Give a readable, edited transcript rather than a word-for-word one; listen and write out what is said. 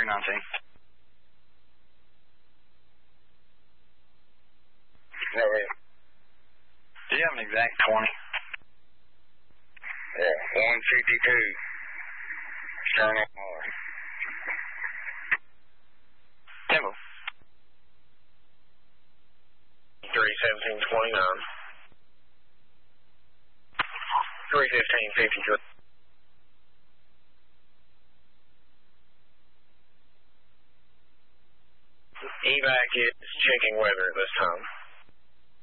319. Do you have an exact 20? Yeah, 152. Stern on R. Tempo. 31729. 31553. Evac is checking weather at this time.